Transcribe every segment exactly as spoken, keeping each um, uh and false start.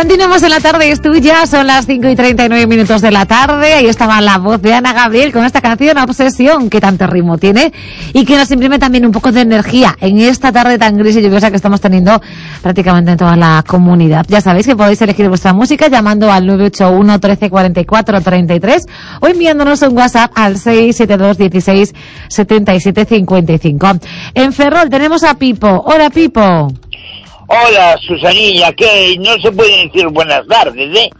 Continuamos en la tarde, es tuya, son las cinco y treinta y nueve minutos de la tarde. Ahí estaba la voz de Ana Gabriel con esta canción Obsesión, que tanto ritmo tiene y que nos imprime también un poco de energía en esta tarde tan gris y lluviosa que estamos teniendo prácticamente en toda la comunidad. Ya sabéis que podéis elegir vuestra música llamando al nueve ocho uno, trece, cuarenta y cuatro, treinta y tres o enviándonos un WhatsApp al seis siete dos, dieciséis, setenta y siete, cincuenta y cinco. En Ferrol tenemos a Pipo. Hola, Pipo. Hola, Susanilla, que no se puede decir buenas tardes, ¿eh?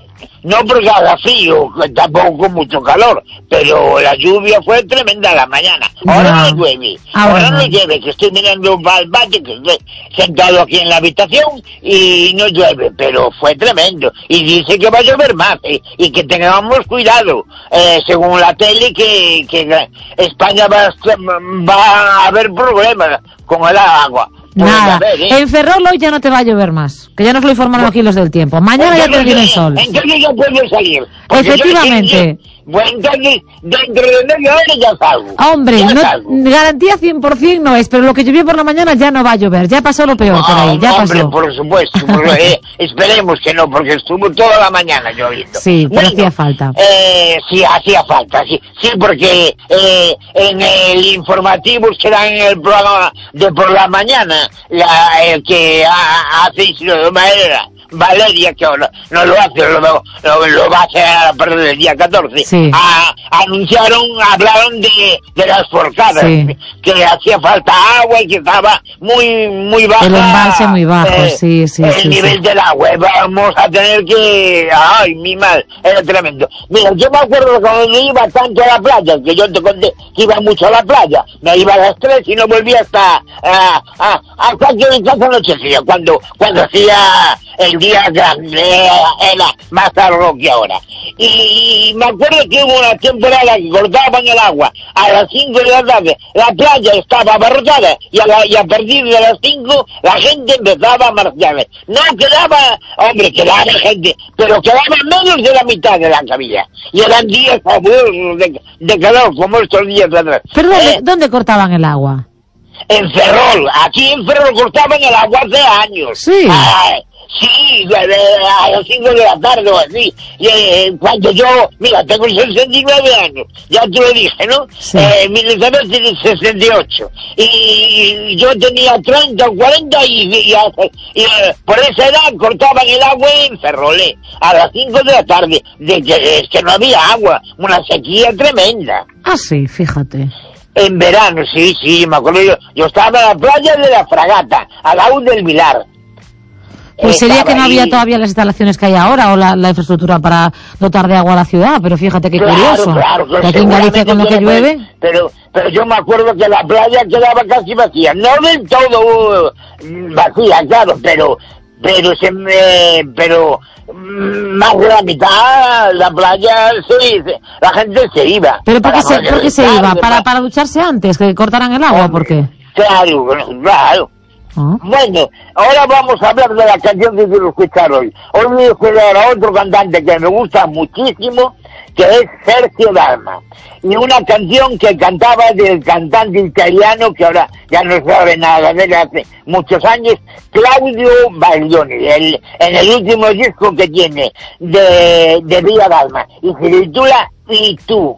No porque haga frío, tampoco con mucho calor, pero la lluvia fue tremenda a la mañana. Ahora no, no llueve, ahora, ahora no llueve, que estoy mirando para el patio, que estoy sentado aquí en la habitación y no llueve, pero fue tremendo. Y dice que va a llover más, ¿eh? Y que tengamos cuidado, eh, según la tele, que, que España va a, va a haber problemas con el agua. Nada, ver, ¿eh? En Ferrol hoy ya no te va a llover más, que ya nos lo informaron aquí los del tiempo. Mañana ya te viene el sol. Entonces ya puedo salir. Efectivamente. Yo, bueno, entonces dentro de media hora ya salgo. Hombre, ya no, salgo. Garantía cien por ciento no es, pero lo que llovió por la mañana ya no va a llover. Ya pasó lo peor por ahí, ya hombre, pasó. por supuesto, porque, eh, esperemos que no, porque estuvo toda la mañana lloviendo. Sí, pero bueno, hacía falta. Eh, sí, hacía falta, sí, sí, porque eh, en el informativo que dan en el programa de por la mañana, la, el que ha, hace Isidro Maera, Valeria, que ahora no lo hace, lo, lo, lo va a hacer a partir del día catorce, sí. a, anunciaron, hablaron de, de las forcadas, sí. que hacía falta agua y que estaba muy muy baja. El embalse muy bajo, eh, sí, sí. El sí, nivel sí. del agua, vamos a tener que... Ay, mi madre, era tremendo. Mira, yo me acuerdo cuando yo iba tanto a la playa, que yo te conté que iba mucho a la playa, me iba a las tres y no volvía hasta... Uh, uh, hasta que casa anochecía, cuando, cuando hacía... el día grande, era más largo que ahora. Y, y me acuerdo que hubo una temporada que cortaban el agua a las cinco de la tarde, la playa estaba abarrotada y a, la, y a partir de las cinco la gente empezaba a marchar. No quedaba, hombre, quedaba gente, pero quedaba menos de la mitad de la cabilla. Y eran días fabulosos de, de calor, como estos días de atrás. ¿Pero dónde, eh, ¿dónde cortaban el agua? En Ferrol, aquí en Ferrol cortaban el agua hace años. Sí. Ay, sí, a las cinco de la tarde o así. Y, eh, cuando yo, mira, tengo sesenta y nueve años, ya te lo dije, ¿no? Sí. Eh, mi niñez tiene sesenta y ocho. Y yo tenía treinta o cuarenta y, y, y, y eh, por esa edad cortaban el agua en Ferrolé a las cinco de la tarde. De que, es que no había agua, una sequía tremenda. Ah, sí, fíjate. En verano, sí, sí, me acuerdo yo. Yo estaba en la playa de la Fragata, al lado del Vilar. Pues sería estaba que no ahí. había todavía las instalaciones que hay ahora o la, la infraestructura para dotar de agua a la ciudad, pero fíjate qué Claro, curioso. claro, Que aquí en Galicia con lo que llueve... Pero, pero yo me acuerdo que la playa quedaba casi vacía, no del todo uh, vacía, claro, pero, pero se me, pero mm, más de la mitad la playa sí, se, la gente se iba. ¿Pero por qué Para se, por qué se regresar, iba? de ¿Para, pa- ¿Para ducharse antes? ¿Que cortaran el agua? ¿Por qué? Claro, claro. ¿Ah? Bueno, ahora vamos a hablar de la canción que quiero escuchar hoy. Hoy voy a escuchar a otro cantante que me gusta muchísimo, que es Sergio Dalma. Y una canción que cantaba del cantante italiano, que ahora ya no sabe nada de él hace muchos años, Claudio Baglioni, el, en el último disco que tiene de, de Vía Dalma. Y se titula Y tú.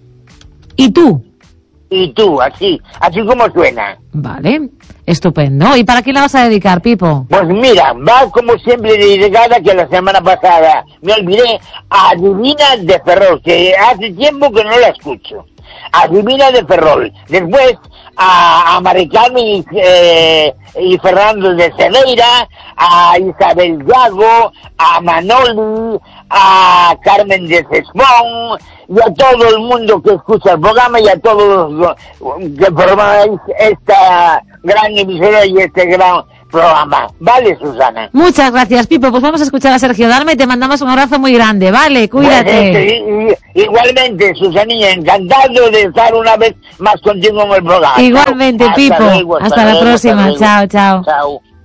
¿Y tú? Y tú, así, así como suena. Vale, estupendo. ¿Y para quién la vas a dedicar, Pipo? Pues mira, va como siempre dedicada, que la semana pasada me olvidé, a Divina de Ferrol, que hace tiempo que no la escucho. A Divina de Ferrol. Después a, a Maricarmen y, eh, y Fernando de Cedeira, a Isabel Yago, a Manoli, a Carmen de Cesbón, y a todo el mundo que escucha el programa y a todos los que formáis esta gran emisora y este gran programa. ¿Vale, Susana? Muchas gracias, Pipo. Pues vamos a escuchar a Sergio Dalma y te mandamos un abrazo muy grande, ¿vale? Cuídate. Pues, eh, igualmente, Susanilla, encantado de estar una vez más contigo en el programa. Igualmente, Hasta Pipo. luego, hasta hasta la luego, próxima. hasta luego. Chao, chao. Chao.